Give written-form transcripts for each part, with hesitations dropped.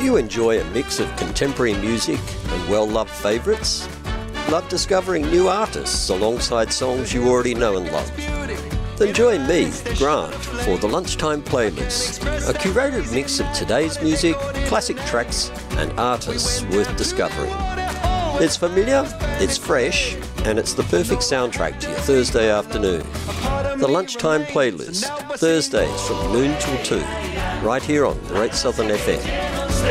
Do you enjoy a mix of contemporary music and well-loved favourites? Love discovering new artists alongside songs you already know and love? Then join me, Grant, for the Lunchtime Playlist, a curated mix of today's music, classic tracks and artists worth discovering. It's familiar, it's fresh, and it's the perfect soundtrack to your Thursday afternoon. The Lunchtime Playlist, Thursdays from noon till 2, right here on Great Southern FM.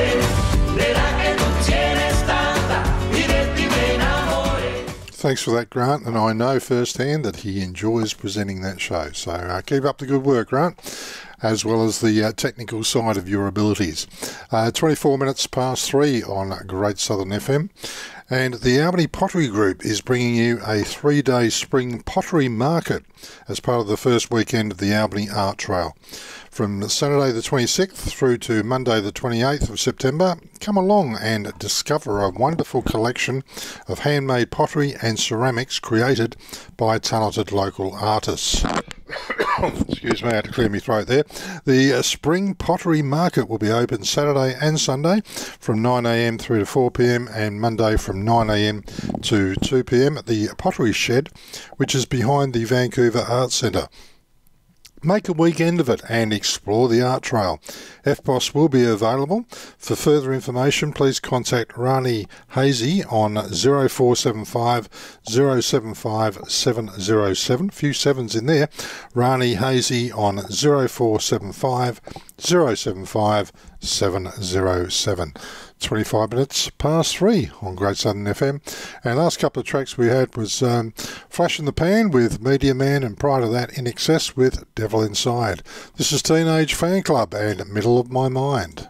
Thanks for that, Grant, and I know firsthand that he enjoys presenting that show. So keep up the good work, Grant, as well as the technical side of your abilities. 24 minutes past 3 on Great Southern FM. And the Albany Pottery Group is bringing you a 3-day spring pottery market as part of the first weekend of the Albany Art Trail. From Saturday the 26th through to Monday the 28th of September, come along and discover a wonderful collection of handmade pottery and ceramics created by talented local artists. Excuse me, I had to clear my throat there. The Spring Pottery Market will be open Saturday and Sunday from 9am through to 4pm and Monday from 9am to 2pm at the Pottery Shed, which is behind the Vancouver Arts Centre. Make a weekend of it and explore the art trail. FBOS will be available. For further information, please contact Rani Hazy on 0475 075 707. Few sevens in there. Rani Hazy on 0475 075 707. 25 minutes past 3 on Great Southern FM. And last couple of tracks we had was Flash in the Pan with Media Man, and prior to that In Excess with Devil Inside. This is Teenage Fan Club and Middle of My Mind.